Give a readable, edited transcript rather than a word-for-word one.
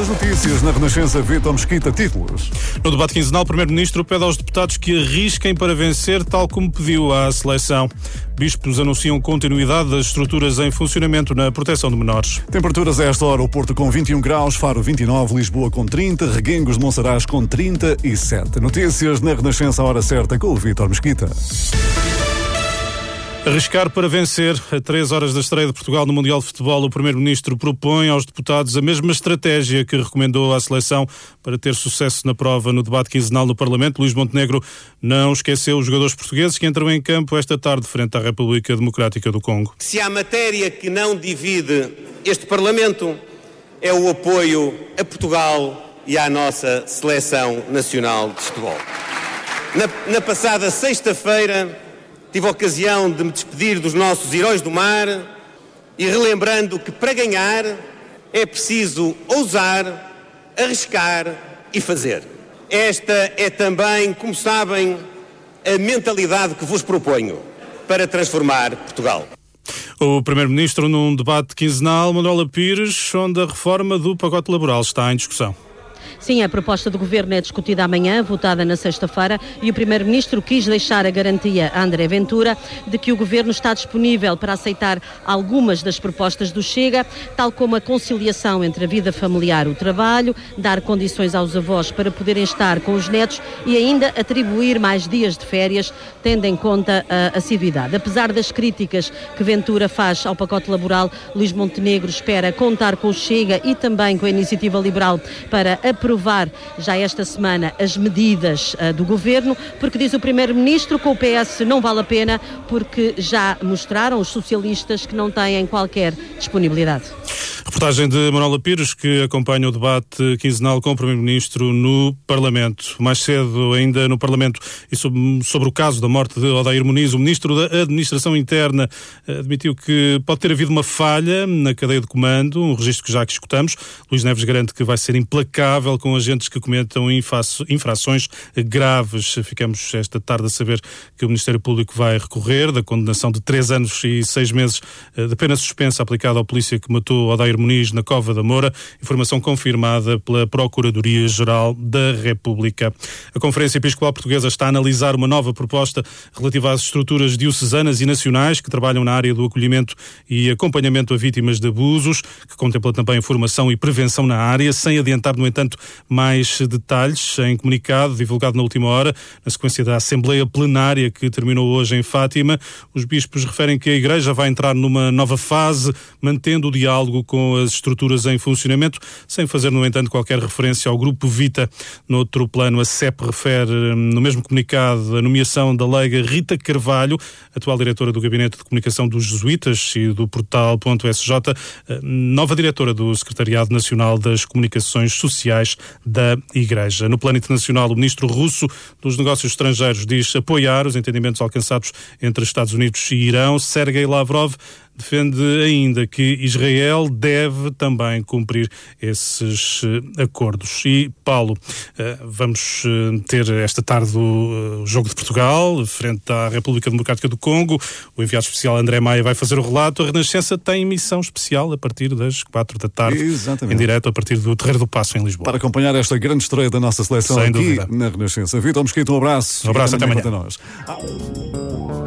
as notícias na Renascença. Vítor Mesquita, títulos. No debate quinzenal, o Primeiro-Ministro pede aos deputados que arrisquem para vencer, tal como pediu à seleção. Bispos anunciam continuidade das estruturas em funcionamento na proteção de menores. Temperaturas a esta hora: o Porto com 21 graus, Faro 29, Lisboa com 30, Reguengos de Monsaraz com 37. Notícias na Renascença, à hora certa, com o Vítor Mesquita. Arriscar para vencer. A 3 horas da estreia de Portugal no Mundial de Futebol, o Primeiro-Ministro propõe aos deputados a mesma estratégia que recomendou à seleção para ter sucesso na prova no debate quinzenal no Parlamento. Luís Montenegro não esqueceu os jogadores portugueses que entram em campo esta tarde frente à República Democrática do Congo. Se há matéria que não divide este Parlamento, é o apoio a Portugal e à nossa Seleção Nacional de Futebol. Na passada sexta-feira, tive a ocasião de me despedir dos nossos heróis do mar e relembrando que para ganhar é preciso ousar, arriscar e fazer. Esta é também, como sabem, a mentalidade que vos proponho para transformar Portugal. O Primeiro-Ministro num debate quinzenal, Manuela Pires, onde a reforma do pacote laboral está em discussão. Sim, a proposta do Governo é discutida amanhã, votada na sexta-feira, e o Primeiro-Ministro quis deixar a garantia a André Ventura de que o Governo está disponível para aceitar algumas das propostas do Chega, tal como a conciliação entre a vida familiar e o trabalho, dar condições aos avós para poderem estar com os netos e ainda atribuir mais dias de férias, tendo em conta a assiduidade. Apesar das críticas que Ventura faz ao pacote laboral, Luís Montenegro espera contar com o Chega e também com a Iniciativa Liberal para aprovar já esta semana as medidas do Governo, porque diz o Primeiro-Ministro que o PS não vale a pena porque já mostraram os socialistas que não têm qualquer disponibilidade. Reportagem de Manuela Pires, que acompanha o debate quinzenal com o Primeiro-Ministro no Parlamento. Mais cedo, ainda no Parlamento, e sobre o caso da morte de Odair Muniz, o Ministro da Administração Interna admitiu que pode ter havido uma falha na cadeia de comando, um registro que já escutamos. Luís Neves garante que vai ser implacável com agentes que cometam infrações graves. Ficamos esta tarde a saber que o Ministério Público vai recorrer da condenação de 3 anos e 6 meses de pena suspensa aplicada ao polícia que matou Odair Muniz na Cova da Moura, informação confirmada pela Procuradoria-Geral da República. A Conferência Episcopal Portuguesa está a analisar uma nova proposta relativa às estruturas diocesanas e nacionais que trabalham na área do acolhimento e acompanhamento a vítimas de abusos, que contempla também formação e prevenção na área, sem adiantar, no entanto, mais detalhes. Em comunicado divulgado na última hora, na sequência da Assembleia Plenária que terminou hoje em Fátima, os bispos referem que a Igreja vai entrar numa nova fase, mantendo o diálogo com as estruturas em funcionamento, sem fazer, no entanto, qualquer referência ao Grupo Vita. No outro plano, a CEP refere, no mesmo comunicado, a nomeação da leiga Rita Carvalho, atual diretora do Gabinete de Comunicação dos Jesuítas e do Portal.sj, nova diretora do Secretariado Nacional das Comunicações Sociais da Igreja. No plano internacional, o ministro russo dos Negócios Estrangeiros diz apoiar os entendimentos alcançados entre Estados Unidos e Irão. Sergei Lavrov defende ainda que Israel deve também cumprir esses acordos. E, Paulo, vamos ter esta tarde o Jogo de Portugal, frente à República Democrática do Congo. O enviado especial André Maia vai fazer o relato. A Renascença tem emissão especial a partir das 4 da tarde, exatamente, em direto a partir do Terreiro do Paço, em Lisboa. Para acompanhar esta grande estreia da nossa seleção sem aqui dúvida, na Renascença. Vítor Mesquita, um abraço. Um abraço, até amanhã.